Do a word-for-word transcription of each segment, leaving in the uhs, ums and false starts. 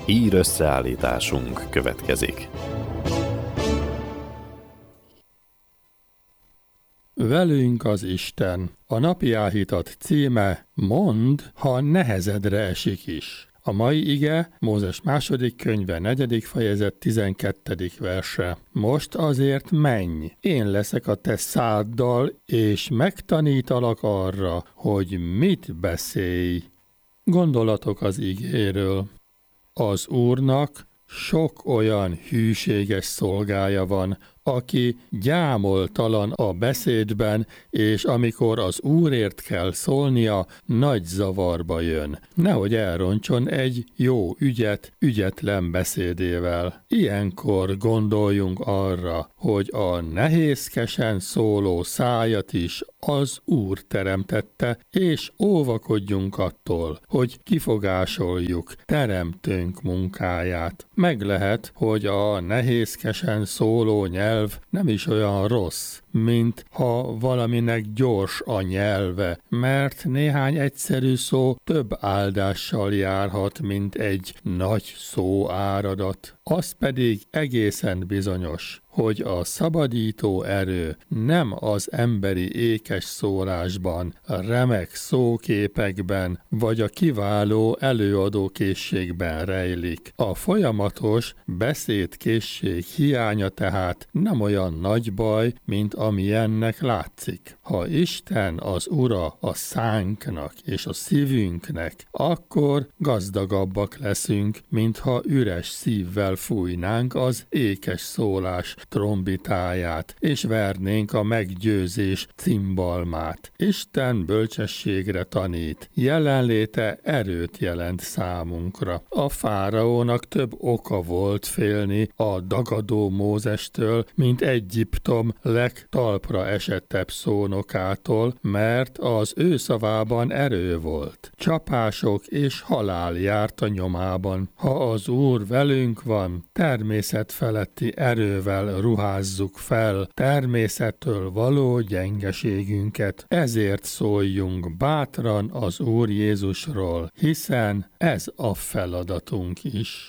Hír összeállításunk következik. Velünk az Isten. A napi áhítat címe: Mondd, ha nehezedre esik is. A mai ige Mózes második könyve negyedik fejezet tizenkettedik verse. Most azért menj, én leszek a te száddal, és megtanítalak arra, hogy mit beszélj. Gondolatok az igéről. Az Úrnak sok olyan hűséges szolgája van, aki gyámoltalan a beszédben, és amikor az Úrért kell szólnia, nagy zavarba jön. Nehogy elrontson egy jó ügyet ügyetlen beszédével. Ilyenkor gondoljunk arra, hogy a nehézkesen szóló szájat is az Úr teremtette, és óvakodjunk attól, hogy kifogásoljuk teremtőnk munkáját. Meg lehet, hogy a nehézkesen szóló nyelv nem is olyan rossz, mint ha valaminek gyors a nyelve, mert néhány egyszerű szó több áldással járhat, mint egy nagy szóáradat. Az pedig egészen bizonyos, hogy a szabadító erő nem az emberi ékes szólásban, a remek szóképekben, vagy a kiváló előadókészségben rejlik. A folyamatos beszédkészség hiánya tehát nem olyan nagy baj, mint amilyennek látszik. Ha Isten az Ura a szánknak és a szívünknek, akkor gazdagabbak leszünk, mintha üres szívvel fújnánk az ékes szólás trombitáját, és vernénk a meggyőzés cimbalmát. Isten bölcsességre tanít, jelenléte erőt jelent számunkra. A fáraónak több oka volt félni a dagadó Mózestől, mint Egyiptom legtalpra esettebb szónokától, mert az ő szavában erő volt. Csapások és halál járt a nyomában. Ha az Úr velünk van, természet feletti erővel ruházzuk fel természettől való gyengeségünket. Ezért szóljunk bátran az Úr Jézusról, hiszen ez a feladatunk is.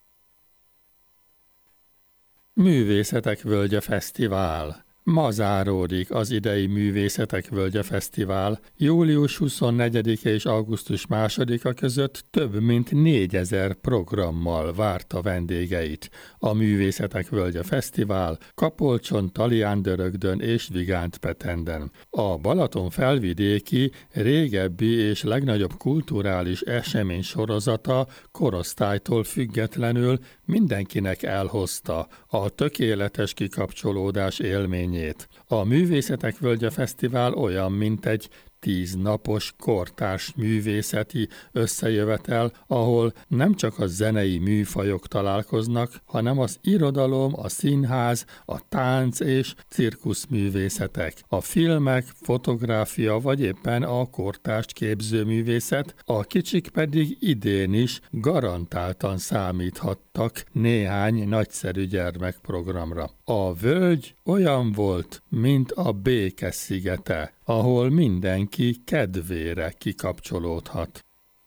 Művészetek Völgye Fesztivál. Ma záródik az idei Művészetek Völgye Fesztivál. július huszonnegyedike és augusztus másodika között több mint négyezer programmal várta vendégeit. A Művészetek Völgye Fesztivál Kapolcson, Talián-Dörögdön és Vigánt-Petenden. A Balaton felvidéki, régebbi és legnagyobb kulturális esemény sorozata korosztálytól függetlenül mindenkinek elhozta a tökéletes kikapcsolódás élményét. A Művészetek Völgye Fesztivál olyan, mint egy tíznapos kortárs művészeti összejövetel, ahol nem csak a zenei műfajok találkoznak, hanem az irodalom, a színház, a tánc és cirkuszművészetek, a filmek, fotográfia vagy éppen a kortárs képzőművészet, a kicsik pedig idén is garantáltan számíthattak néhány nagyszerű gyermekprogramra. A völgy olyan volt, mint a béke szigete, ahol mindenki kedvére kikapcsolódhat.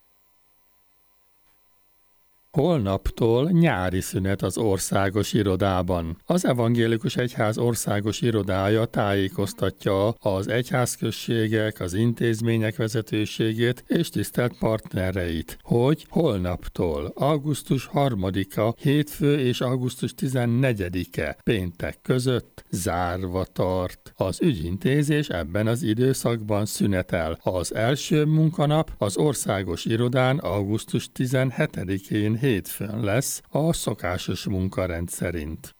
Holnaptól nyári szünet az országos irodában. Az Evangélikus Egyház országos irodája tájékoztatja az egyházközségek, az intézmények vezetőségét és tisztelt partnereit, hogy holnaptól augusztus harmadika hétfő és augusztus tizennegyedike péntek között zárva tart. Az ügyintézés ebben az időszakban szünetel. Az első munkanap az országos irodán augusztus tizenhetedikén hétfőn lesz a szokásos munkarend szerint.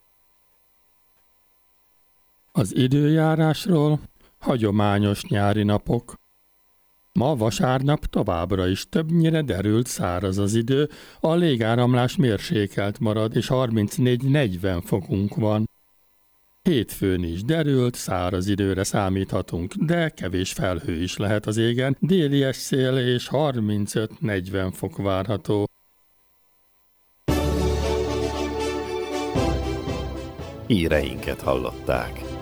Az időjárásról: hagyományos nyári napok. Ma vasárnap továbbra is többnyire derült száraz az idő, a légáramlás mérsékelt marad, és harmincnégy-negyven fokunk van. Hétfőn is derült, száraz időre számíthatunk, de kevés felhő is lehet az égen, déli esszél és harmincöt-negyven fok várható. Híreinket hallották.